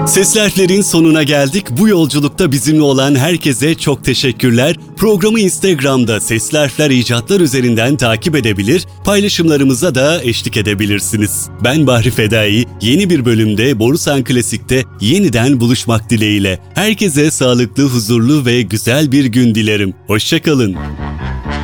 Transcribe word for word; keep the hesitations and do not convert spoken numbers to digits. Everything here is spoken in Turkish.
Sesli Harfler'in sonuna geldik. Bu yolculukta bizimle olan herkese çok teşekkürler. Programı Instagram'da Sesli Harfler İcatlar üzerinden takip edebilir, paylaşımlarımıza da eşlik edebilirsiniz. Ben Bahri Fedai, yeni bir bölümde Borusan Klasik'te yeniden buluşmak dileğiyle. Herkese sağlıklı, huzurlu ve güzel bir gün dilerim. Hoşça kalın.